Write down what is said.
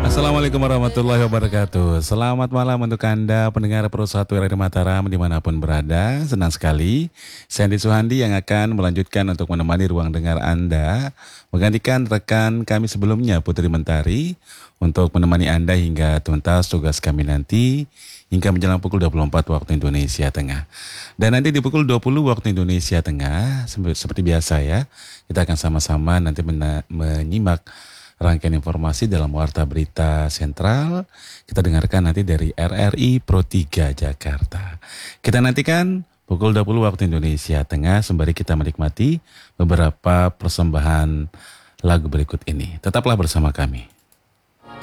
Assalamualaikum warahmatullahi wabarakatuh. Selamat malam untuk Anda pendengar Pro 1 RRI Mataram dimanapun berada. Senang sekali Sandy Suhandi yang akan melanjutkan untuk menemani ruang dengar Anda, menggantikan rekan kami sebelumnya Putri Mentari untuk menemani Anda hingga tuntas tugas kami nanti hingga menjelang pukul 24 waktu Indonesia Tengah. Dan nanti di pukul 20 waktu Indonesia Tengah, seperti biasa ya, kita akan sama-sama nanti menyimak rangkaian informasi dalam Warta Berita Sentral. Kita dengarkan nanti dari RRI Pro 3 Jakarta. Kita nantikan pukul 20 waktu Indonesia Tengah sembari kita menikmati beberapa persembahan lagu berikut ini. Tetaplah bersama kami.